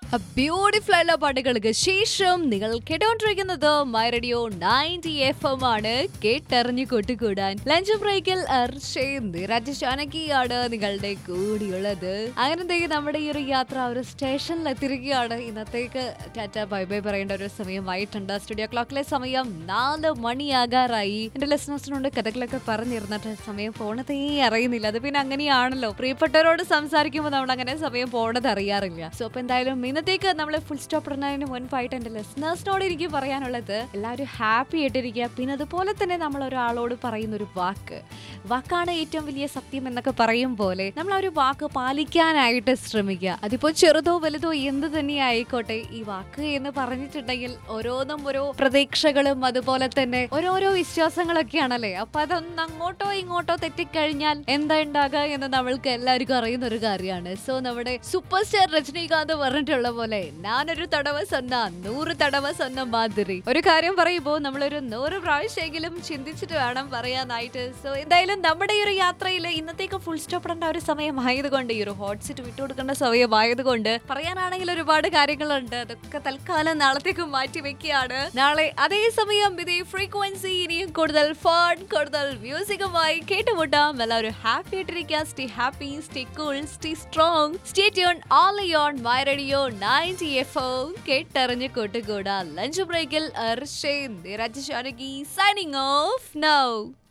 Beautiful ആയിട്ടുള്ള പാട്ടുകൾക്ക് ശേഷം നിങ്ങൾ കേട്ടോണ്ടിരിക്കുന്നത് മൈ റേഡിയോ 90 FM ആണ്. കേട്ടറിഞ്ഞു കൊട്ടുകൂടാൻ ലഞ്ച് ബ്രേക്കിൽ രാജശാനകിയാണ് നിങ്ങളുടെ കൂടിയുള്ളത്. അങ്ങനെ നമ്മുടെ ഈ ഒരു യാത്ര ഒരു സ്റ്റേഷനിൽ എത്തിരിക്കുകയാണ്. ഇന്നത്തേക്ക് ടാറ്റ ബൈ ബൈ പറയേണ്ട ഒരു സമയമായിട്ടുണ്ട്. സ്റ്റുഡിയോ ക്ലോക്കിലെ സമയം 4 മണിയാകാറായി. എന്റെ ലിസണേഴ്സിനോട് കഥകളൊക്കെ പറഞ്ഞിരുന്നിട്ട് സമയം പോണതേ അറിയുന്നില്ല. അത് പിന്നെ അങ്ങനെയാണല്ലോ, പ്രിയപ്പെട്ടവരോട് സംസാരിക്കുമ്പോൾ നമ്മൾ അങ്ങനെ സമയം പോണത് അറിയാറില്ല. സോ അപ്പൊ എന്തായാലും ഇന്നത്തേക്ക് നമ്മൾ ഫുൾ സ്റ്റോപ്പ് ഇടുന്നതിന് മുൻപായിട്ട് എന്റെ ലിസണേഴ്സിനോട് എനിക്ക് പറയാനുള്ളത്, എല്ലാവരും ഹാപ്പി ആയിട്ടിരിക്കുക. പിന്നെ അതുപോലെ തന്നെ നമ്മൾ ഒരാളോട് പറയുന്ന ഒരു വാക്കാണ് ഏറ്റവും വലിയ സത്യം എന്നൊക്കെ പറയും പോലെ നമ്മൾ ആ ഒരു വാക്ക് പാലിക്കാനായിട്ട് ശ്രമിക്കുക. അതിപ്പോ ചെറുതോ വലുതോ എന്ത് തന്നെ ആയിക്കോട്ടെ, ഈ വാക്ക് എന്ന് പറഞ്ഞിട്ടുണ്ടെങ്കിൽ ഓരോന്നും ഓരോ പ്രതീക്ഷകളും അതുപോലെ തന്നെ ഓരോരോ വിശ്വാസങ്ങളൊക്കെയാണല്ലേ. അപ്പൊ അതൊന്ന് അങ്ങോട്ടോ ഇങ്ങോട്ടോ തെറ്റിക്കഴിഞ്ഞാൽ എന്താ ഉണ്ടാകുക എന്ന് നമ്മൾക്ക് എല്ലാവർക്കും അറിയുന്ന ഒരു കാര്യമാണ്. സോ നമ്മുടെ സൂപ്പർ സ്റ്റാർ രജനീകാന്ത് പറഞ്ഞിട്ടുള്ള പോലെ ഞാനൊരു തടവ സൊന്ന 100 തടവ സൊന്ന മാതിരി ഒരു കാര്യം പറയുമ്പോൾ നമ്മളൊരു 100 പ്രാവശ്യമെങ്കിലും ചിന്തിച്ചിട്ട് വേണം പറയാനായിട്ട്. സോ എന്തായാലും നമ്മുടെ ഈ ഒരു യാത്രയിൽ ഇന്നത്തേക്ക് ഫുൾ സ്റ്റോപ്പ് ഇടേണ്ട ഒരു സമയമായതുകൊണ്ട്, ഈ ഒരു ഹോട്ട് സീറ്റ് വിട്ടുകൊടുക്കേണ്ട സമയമായതുകൊണ്ട് പറയാനാണെങ്കിൽ ഒരുപാട് കാര്യങ്ങളുണ്ട്. അതൊക്കെ തൽക്കാലം നാളത്തേക്ക് മാറ്റി വെക്കുകയാണ്. നാളെ അതേ സമയം ഇതേ ഫ്രീക്വൻസി ഇനിയും കൂടുതൽ ഫൺ, കൂടുതൽ മ്യൂസിക്കുമായി കേട്ടുമുട്ടാം. എല്ലാവരും ഹാപ്പി ആയിട്ടിരിക്കുക. Stay happy, stay cool, stay strong, stay tune only on my radio 90 FM. കേട്ടറിഞ്ഞ് കൂട്ടുകൂടാ ലഞ്ച് ബ്രേക്കിൽ രാജശാനകി സൈനിങ് ഓഫ് നൗ.